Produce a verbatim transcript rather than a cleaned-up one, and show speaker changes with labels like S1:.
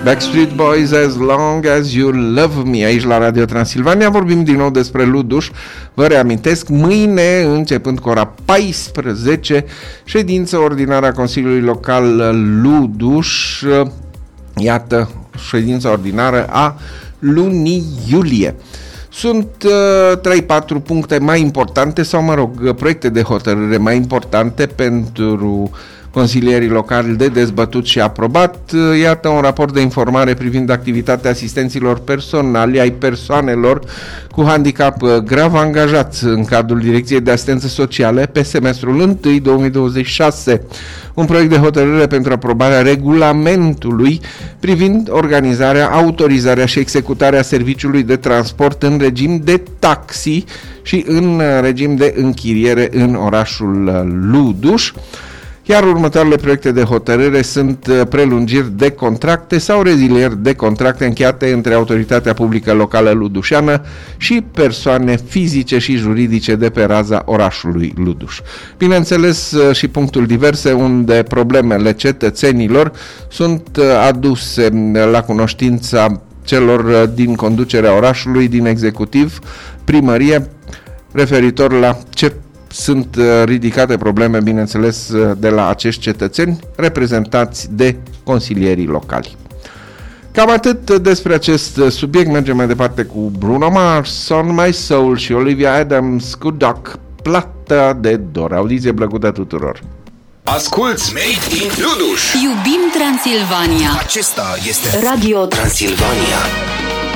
S1: Backstreet Boys, As Long As You Love Me, aici la Radio Transilvania. Vorbim din nou despre Luduș. Vă reamintesc, mâine, începând cu ora paisprezece, ședință ordinară a Consiliului Local Luduș. Iată, ședința ordinară a lunii iulie. Sunt uh, trei patru puncte mai importante, sau mă rog, proiecte de hotărâre mai importante pentru consilierii locali de dezbătut și aprobat. Iată un raport de informare privind activitatea asistenților personali ai persoanelor cu handicap grav angajați în cadrul Direcției de Asistență Sociale pe semestrul unu două mii douăzeci și șase. Un proiect de hotărâre pentru aprobarea regulamentului privind organizarea, autorizarea și executarea serviciului de transport în regim de taxi și în regim de închiriere în orașul Luduș. Iar următoarele proiecte de hotărâre sunt prelungiri de contracte sau rezilieri de contracte încheiate între Autoritatea Publică Locală Ludușeană și persoane fizice și juridice de pe raza orașului Luduș. Bineînțeles, și punctul diverse, unde problemele cetățenilor sunt aduse la cunoștința celor din conducerea orașului, din executiv, primărie, referitor la ce sunt ridicate probleme, bineînțeles, de la acești cetățeni reprezentați de consilierii locali. Cam atât despre acest subiect. Mergem mai departe cu Bruno Mars, On My Soul, și Olivia Adams cu Duck, plată de dor. Audiție plăcută tuturor!
S2: Asculți Made in Luduș!
S3: Iubim Transilvania!
S2: Acesta este
S3: Radio
S2: Transilvania!